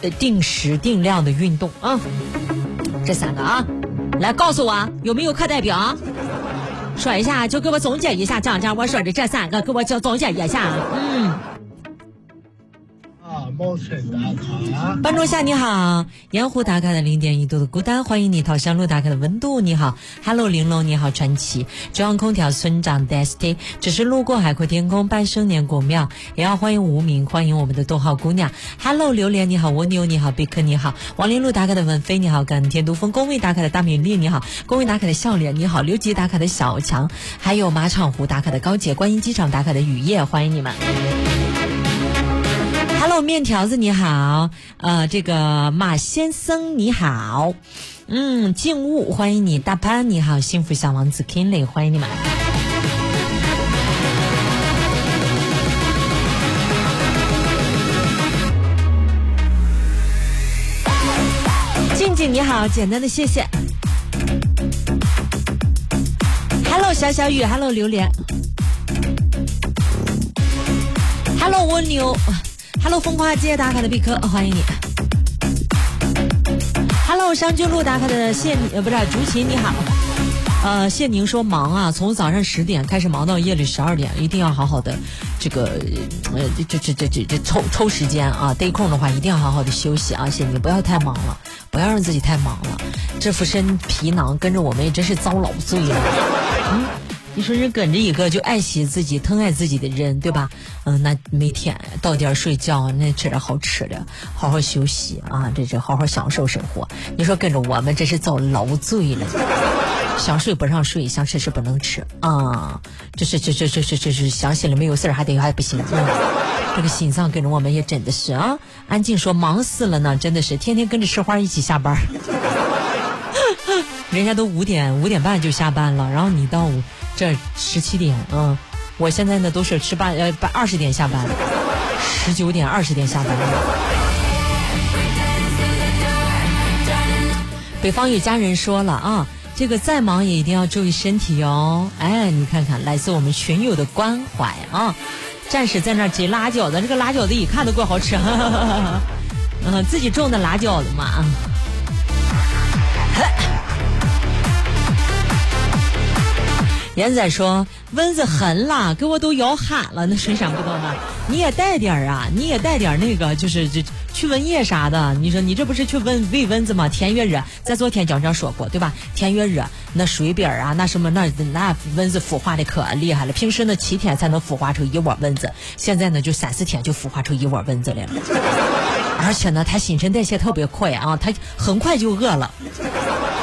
定时定量的运动啊。这3个啊，来告诉我有没有课代表？说一下，就给我总结一下，讲讲我说的这3个，给我总结一下。 冒尘打卡， 半中下你好，盐湖打卡的0.1度的孤单，欢迎你。桃香路打卡的温度你好 ，Hello 玲珑你好，传奇中央空调村长 Desty， 只是路过海阔天空拜生年果庙，也要欢迎无名，欢迎我们的逗号姑娘 ，Hello 榴莲你好，蜗牛你好，贝克你好，王林路打卡的文飞你好，感天都风公卫打卡的大美丽你好，公卫打卡的笑脸你好，刘吉打卡的小强，还有马场湖打卡的高姐，观音机场打卡的雨夜，欢迎你们。Hello 面条子你好，这个马先生你好，静物欢迎你，大潘你好，幸福小王子 Kinley 欢迎你们。静静你好，简单的谢谢。Hello 小小雨 ，Hello 榴莲 ，Hello 蜗牛。Hello 风花街打卡的毕科，欢迎你。Hello 商君路打卡的不是竹琴你好。谢宁说忙啊，从早上10点开始忙到夜里12点，一定要好好的这个抽时间啊，逮空的话一定要好好的休息啊，谢宁不要太忙了，不要让自己太忙了，这副身皮囊跟着我们也真是遭老罪了。你说人跟着一个就爱惜自己疼爱自己的人，对吧？那每天到点睡觉，那吃点好吃的，好好休息啊，这好好享受生活。你说跟着我们这是遭老罪了，想睡不让睡，想吃不能吃啊！这是想心里没有事还不行。这个心脏跟着我们也真的是啊！安静说忙死了呢，真的是天天跟着吃花一起下班。人家都5点半就下班了，然后你到这17点，我现在呢都是20点下班，19点20点下班。北方有家人说了啊，这个再忙也一定要注意身体哦。哎，你看看来自我们群友的关怀啊！战士在那挤辣椒的，这个辣椒的一看都怪好吃，自己种的辣椒的嘛。严仔说蚊子狠了，给我都咬喊了，那谁想不到呢？你也带点啊，你也带点那个就是驱蚊液啥的。你说你这不是去喂蚊子吗？天越热，在昨天讲讲说过对吧？天越热，那水边啊，那什么那蚊子孵化的可厉害了。平时呢7天才能孵化出一窝蚊子，现在呢就3-4天就孵化出一窝蚊子来了。而且呢它新陈代谢特别快啊，它很快就饿了。